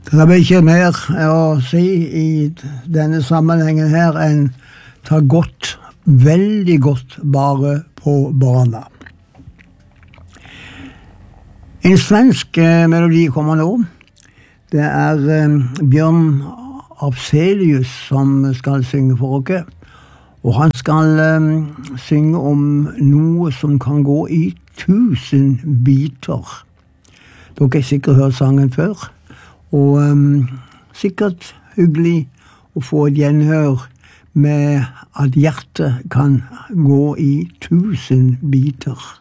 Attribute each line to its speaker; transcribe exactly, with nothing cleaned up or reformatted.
Speaker 1: Det er vel ikke mer å si i denne sammenhengen her enn ta godt, veldig godt vare på barna. En svensk eh, melodi kommer nå. Det er eh, Bjørn Afzelius som skal synge for oss. Og han skal eh, synge om noe som kan gå i tusen biter. Dere har sikkert hørt sangen før. Og um, sikkert hyggelig å få et gjenhør med at hjertet kan gå i tusen biter.